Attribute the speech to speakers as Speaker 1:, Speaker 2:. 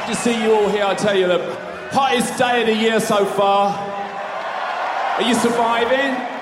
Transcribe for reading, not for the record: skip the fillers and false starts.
Speaker 1: Good to see you all here. I tell you, the hottest day of the year so far. Are you surviving?